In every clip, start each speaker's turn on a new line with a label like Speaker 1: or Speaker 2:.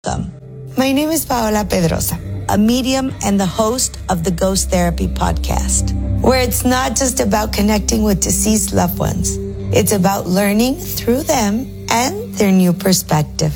Speaker 1: Welcome. My name is Paola Pedrosa, a medium and the host of the Ghost Therapy podcast, where it's not just about connecting with deceased loved ones. It's about learning through them and their new perspective.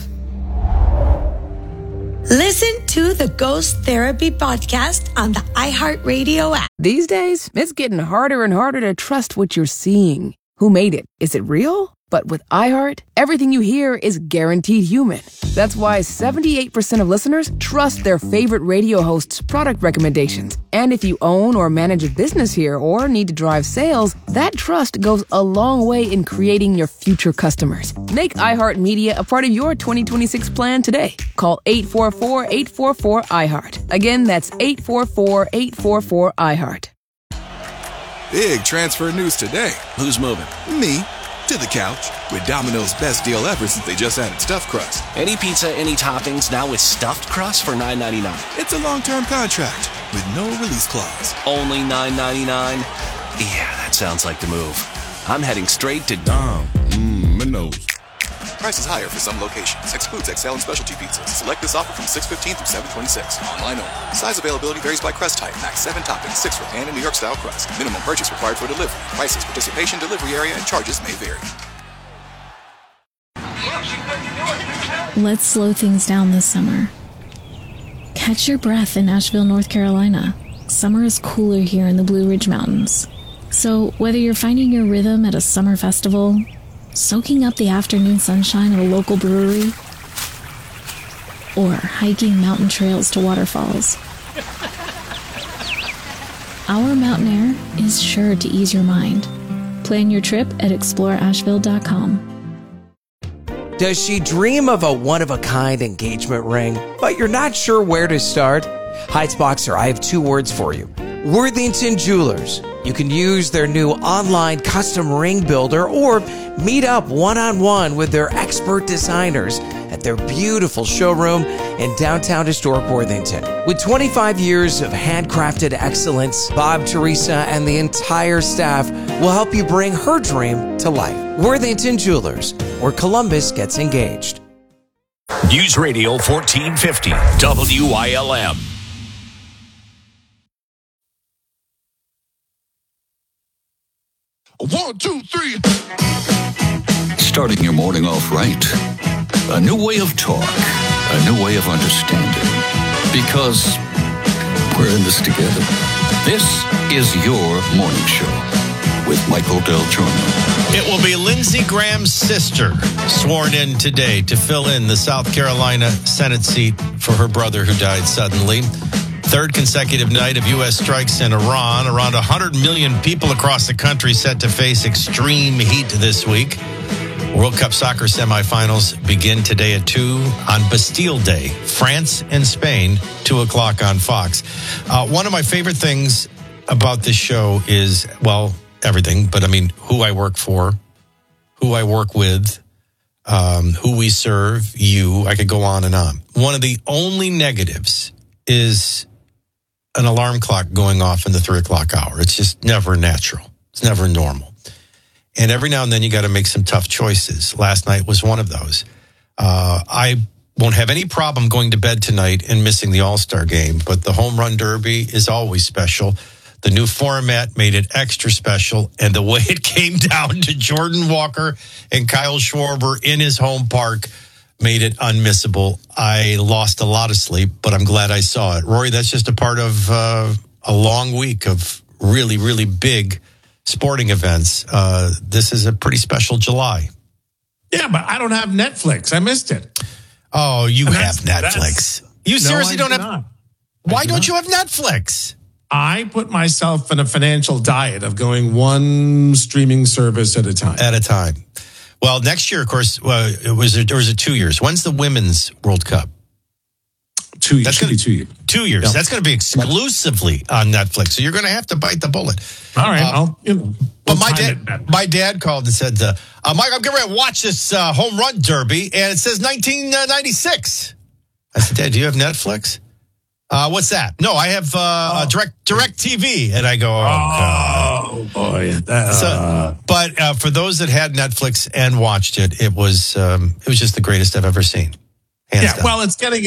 Speaker 1: Listen to the Ghost Therapy podcast on the iHeartRadio app.
Speaker 2: These days, it's getting harder and harder to trust what you're seeing. Who made it? Is it real? But with iHeart, everything you hear is guaranteed human. That's why 78% of listeners trust their favorite radio hosts' product recommendations. And if you own or manage a business here or need to drive sales, that trust goes a long way in creating your future customers. Make iHeartMedia a part of your 2026 plan today. Call 844-844-iHeart. Again, that's 844-844-iHeart.
Speaker 3: Big transfer news today.
Speaker 4: Who's moving?
Speaker 3: Me. To the couch with Domino's best deal ever since they just added stuffed crust.
Speaker 4: Any pizza, any toppings, now with stuffed crust for $9.99.
Speaker 3: It's a long-term contract with no release clause.
Speaker 4: Only $9.99? Yeah, that sounds like the move. I'm heading straight to
Speaker 3: Domino's. Price is higher for some locations. Excludes XL and specialty pizzas. Select this offer from 6/15 through 7/26. Online only. Size availability varies by crust type. Max 7 toppings, 6 for pan and New York style crust. Minimum purchase required for delivery. Prices, participation, delivery area, and charges may vary.
Speaker 5: Let's slow things down this summer. Catch your breath in Asheville, North Carolina. Summer is cooler here in the Blue Ridge Mountains. So whether you're finding your rhythm at a summer festival, soaking up the afternoon sunshine at a local brewery, or hiking mountain trails to waterfalls, our mountain air is sure to ease your mind. Plan your trip at exploreasheville.com.
Speaker 6: Does she dream of a one-of-a-kind engagement ring, but you're not sure where to start? Heights Boxer, I have 2 words for you. Worthington Jewelers. You can use their new online custom ring builder or meet up one-on-one with their expert designers at their beautiful showroom in downtown historic Worthington. With 25 years of handcrafted excellence, Bob, Teresa, and the entire staff will help you bring her dream to life. Worthington Jewelers, where Columbus gets engaged.
Speaker 7: News Radio 1450, WILM.
Speaker 3: One, two, three.
Speaker 8: Starting your morning off right. A new way of talk. A new way of understanding. Because we're in this together. This is your morning show with Michael Del Giorno.
Speaker 9: It will be Lindsey Graham's sister sworn in today to fill in the South Carolina Senate seat for her brother who died suddenly. 3rd consecutive night of U.S. strikes in Iran. Around 100 million people across the country set to face extreme heat this week. World Cup soccer semifinals begin today at 2 on Bastille Day. France and Spain, 2 o'clock on Fox. One of my favorite things about this show is, well, everything, but I mean, who I work for, who I work with, who we serve, you. I could go on and on. One of the only negatives is an alarm clock going off in the 3 o'clock hour. It's just never natural. It's never normal. And every now and then you got to make some tough choices. Last night was one of those. I won't have any problem going to bed tonight and missing the All-Star game, but the Home Run Derby is always special. The new format made it extra special, and the way it came down to Jordan Walker and Kyle Schwarber in his home park made it unmissable. I lost a lot of sleep, but I'm glad I saw it. Rory, that's just a part of a long week of really, really big sporting events. This is a pretty special July.
Speaker 10: Yeah, but I don't have Netflix. I missed it.
Speaker 9: Oh, you have Netflix. You seriously don't have?
Speaker 10: Not.
Speaker 9: Why don't you have Netflix?
Speaker 10: I put myself in a financial diet of going one streaming service at a time.
Speaker 9: Well, next year, of course, it was 2 years. When's the Women's World Cup?
Speaker 10: 2 years. That's going to be 2 years.
Speaker 9: 2 years. Yep. That's going to be exclusively on Netflix. So you're going to have to bite the bullet.
Speaker 10: All right.
Speaker 9: But my dad called and said, Mike, I'm getting ready to watch this home run derby, and it says 1996. I said, Dad, do you have Netflix? What's that? No, I have Direct TV. And I go, God.
Speaker 10: Boy.
Speaker 9: But for those that had Netflix and watched it, it was just the greatest I've ever seen. Hands
Speaker 10: Yeah,
Speaker 9: down.
Speaker 10: well, it's getting